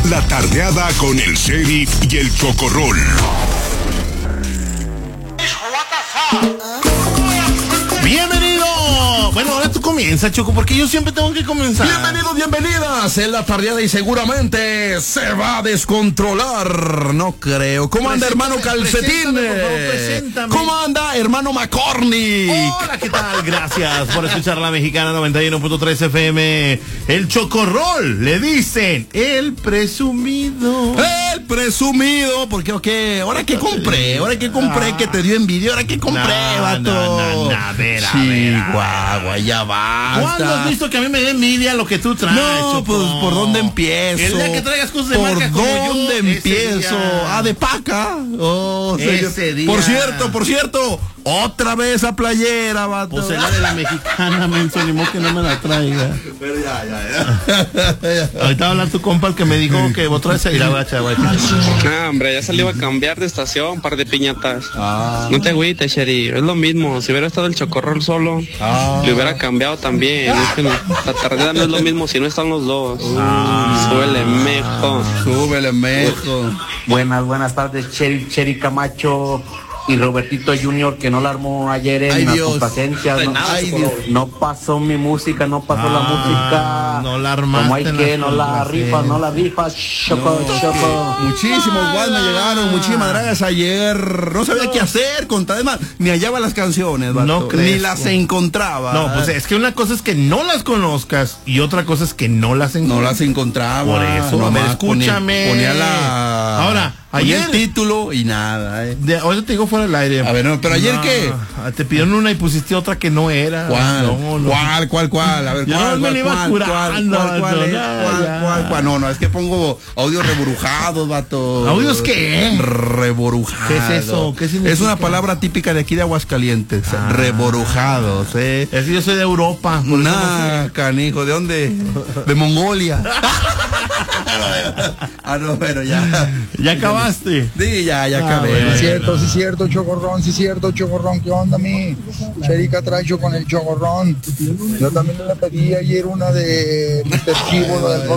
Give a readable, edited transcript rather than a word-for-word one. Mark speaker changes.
Speaker 1: La tardeada con el Sheriff y el Chocorrol.
Speaker 2: Bienvenido. Bueno, ahora tú comienza, Choco, porque yo siempre tengo que comenzar.
Speaker 3: Bienvenidos, bienvenidas en la tardeada y seguramente se va a descontrolar. No creo. ¿Cómo anda, hermano Calcetín?
Speaker 2: Preséntame.
Speaker 3: ¿Cómo anda, hermano McCorney?
Speaker 2: Hola, ¿qué tal? Gracias por escuchar la Mexicana 91.3 FM. El Chocorrol, le dicen el presumido.
Speaker 3: El presumido, porque okay, ahora que compré, que te dio envidia, ahora que compré, vato.
Speaker 2: A ver,
Speaker 3: Chihuahua, ya basta.
Speaker 2: ¿Cuándo has visto que a mí me dé envidia lo que tú traes?
Speaker 3: No,
Speaker 2: Choco?
Speaker 3: pues, ¿por dónde empiezo?
Speaker 2: El día que traigas cosas de marca como yo,
Speaker 3: ¿por dónde empiezo? De Paca.
Speaker 2: Ese día.
Speaker 3: Por cierto, otra vez a playera, vato.
Speaker 2: Pues el de la Mexicana, menso, ni modo que no me la traiga.
Speaker 3: Pero ya.
Speaker 2: Ahorita va a hablar tu compa el que me dijo que otra vez se irá a chaval.
Speaker 4: Ah, hombre, ya salió a cambiar de estación, par de piñatas. No te agüites, Sherry, es lo mismo. Si hubiera estado el Chocorrol solo, le hubiera cambiado también. Es que la tardeada no es lo mismo si no están los dos. Súbele, mejo.
Speaker 5: Buenas tardes, Cheri Camacho y Robertito Junior, que no la armó ayer en las complacencias. No pasó mi música, no pasó la música.
Speaker 2: No la armaste.
Speaker 5: Como hay que, no la rifas, Choco.
Speaker 3: Muchísimos guas me llegaron, muchísimas gracias ayer. No sabía qué hacer, además, ni hallaba las canciones, vato.
Speaker 2: No crees,
Speaker 3: ni las encontraba.
Speaker 2: No, pues es que una cosa es que no las conozcas y otra cosa es que no las encontraba.
Speaker 3: No las encontraba.
Speaker 2: Por eso, a ver, escúchame.
Speaker 3: Ponía la...
Speaker 2: Ahora,
Speaker 3: ayer
Speaker 2: el
Speaker 3: título y nada.
Speaker 2: Ahorita te digo fuera del aire.
Speaker 3: A ver, no, pero ayer qué.
Speaker 2: Te pidieron una y pusiste otra que no era.
Speaker 3: ¿Cuál? A ver, ¿cuál? No, es que pongo audios reburujados, vato.
Speaker 2: ¿Audios qué?
Speaker 3: Reburujados.
Speaker 2: ¿Qué es eso? ¿Qué significa?
Speaker 3: Es una palabra típica de aquí de Aguascalientes. Reburujados,
Speaker 2: Es que yo soy de Europa.
Speaker 3: Canijo, ¿de dónde? De Mongolia. No, pero ya.
Speaker 2: ¿Ya acabaste?
Speaker 3: Sí, ya acabé.
Speaker 6: Sí, cierto, Chocorrón, ¿qué onda, mi? Cherica Tracho con el Chocorrón. Yo también le pedí ayer una de Mr. Chivo, lo del